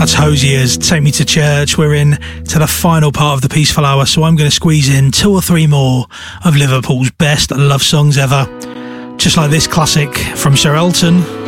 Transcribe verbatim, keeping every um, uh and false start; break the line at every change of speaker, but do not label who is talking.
That's Hosier's Take Me to Church. We're in to the final part of the Peaceful Hour, so I'm going to squeeze in two or three more of Liverpool's best love songs ever. Just like this classic from Sir Elton.